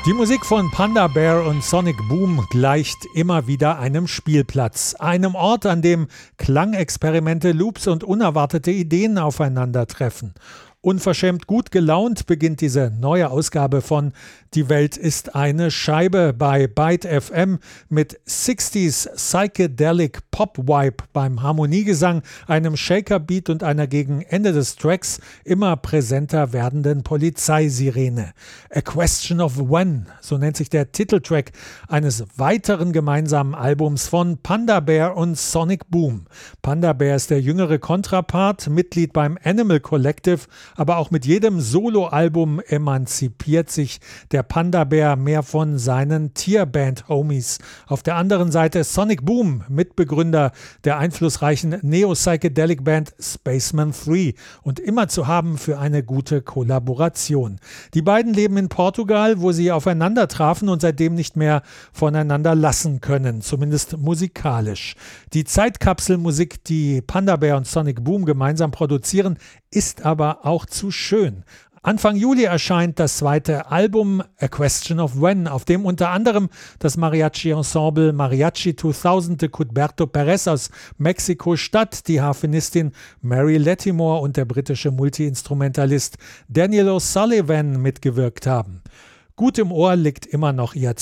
Die Musik von Panda Bear und Sonic Boom gleicht immer wieder einem Spielplatz, einem Ort, an dem Klangexperimente, Loops und unerwartete Ideen aufeinandertreffen. Unverschämt gut gelaunt beginnt diese neue Ausgabe von Die Welt ist eine Scheibe bei Byte FM mit 60s Psychedelic Pop Vibe beim Harmoniegesang, einem Shaker-Beat und einer gegen Ende des Tracks immer präsenter werdenden Polizeisirene. A Question of When, so nennt sich der Titeltrack eines weiteren gemeinsamen Albums von Panda Bear und Sonic Boom. Panda Bear ist der jüngere Kontrapart, Mitglied beim Animal Collective, aber auch mit jedem Soloalbum emanzipiert sich der Panda Bear mehr von seinen Tierband-Homies. Auf der anderen Seite Sonic Boom, Mitbegründer der einflussreichen Neo-Psychedelic-Band Spaceman 3 und immer zu haben für eine gute Kollaboration. Die beiden leben in Portugal, wo sie aufeinander trafen und seitdem nicht mehr voneinander lassen können, zumindest musikalisch. Die Zeitkapselmusik, die Panda Bear und Sonic Boom gemeinsam produzieren, ist aber auch zu schön. Anfang Juli erscheint das zweite Album A Question of When, auf dem unter anderem das Mariachi-Ensemble Mariachi 2000 de Cuthberto Perez aus Mexiko-Stadt, die Harfenistin Mary Latimore und der britische Multiinstrumentalist Daniel O'Sullivan mitgewirkt haben. Gut im Ohr liegt immer noch ihr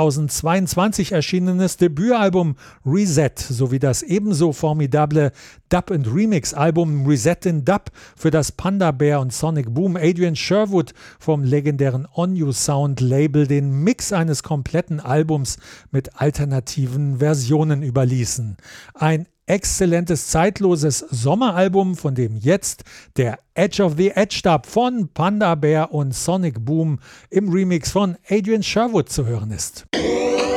2022 erschienenes Debütalbum Reset sowie das ebenso formidable Dub- und Remix-Album Reset in Dub, für das Panda Bear und Sonic Boom Adrian Sherwood vom legendären On You Sound Label den Mix eines kompletten Albums mit alternativen Versionen überließen. Ein exzellentes, zeitloses Sommeralbum, von dem jetzt der Edge of the Edge Dub von Panda Bear und Sonic Boom im Remix von Adrian Sherwood zu hören ist.